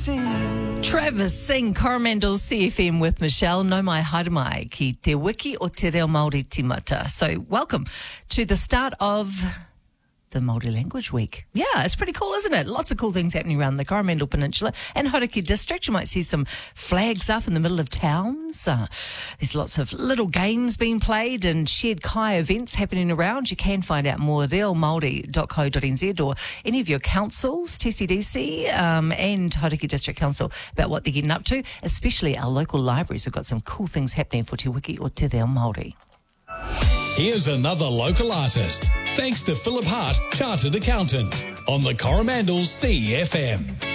Travis Singh, Coromandel CFM with Michelle. No mai haere mai ki te wiki o te reo Māori timata. So welcome to the start of the Māori Language Week. Yeah, it's pretty cool, isn't it? Lots of cool things happening around the Coromandel Peninsula and Hauraki District. You might see some flags up in the middle of towns. There's lots of little games being played and shared kai events happening around. You can find out more at reomauri.co.nz or any of your councils, TCDC and Hauraki District Council, about what they're getting up to. Especially our local libraries have got some cool things happening for Te Wiki o Te Reo Māori. Here's another local artist, thanks to Philip Hart, Chartered Accountant, on the Coromandel CFM.